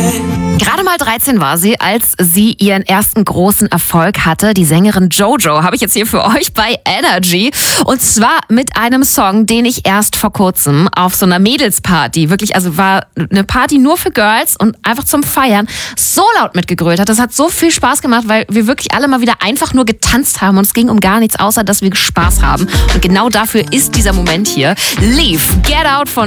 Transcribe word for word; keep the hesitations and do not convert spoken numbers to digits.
Gerade mal dreizehn war sie, als sie ihren ersten großen Erfolg hatte. Die Sängerin Jojo habe ich jetzt hier für euch bei Energy. Und zwar mit einem Song, den ich erst vor kurzem auf so einer Mädelsparty, wirklich, also war eine Party nur für Girls und einfach zum Feiern, so laut mitgegrölt hat. Das hat so viel Spaß gemacht, weil wir wirklich alle mal wieder einfach nur getanzt haben und es ging um gar nichts, außer dass wir Spaß haben. Und genau dafür ist dieser Moment hier. Leave, Get Out von